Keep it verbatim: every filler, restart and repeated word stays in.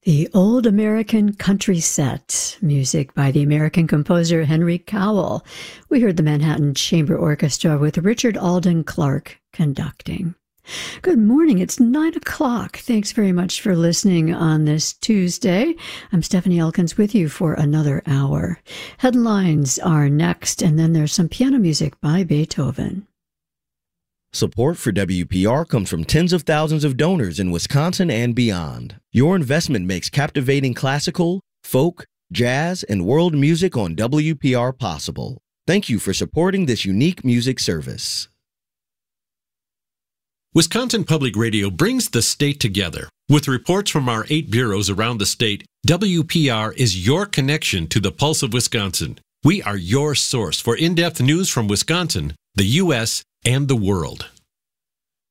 The Old American Country Set, music by the American composer Henry Cowell. We heard the Manhattan Chamber Orchestra with Richard Alden Clark conducting. Good morning. It's nine o'clock. Thanks very much for listening on this Tuesday. I'm Stephanie Elkins with you for another hour. Headlines are next, and then there's some piano music by Beethoven. Support for W P R comes from tens of thousands of donors in Wisconsin and beyond. Your investment makes captivating classical, folk, jazz, and world music on W P R possible. Thank you for supporting this unique music service. Wisconsin Public Radio brings the state together. With reports from our eight bureaus around the state, W P R is your connection to the pulse of Wisconsin. We are your source for in-depth news from Wisconsin, the U S, and the world.